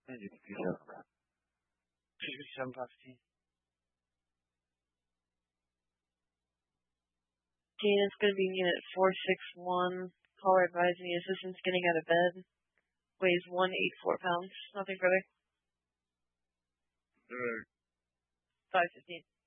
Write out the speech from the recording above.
257 Prophecy. Dean is going to be unit 461. Caller advising the assistant's getting out of bed. Weighs 184 pounds. Nothing further. 515.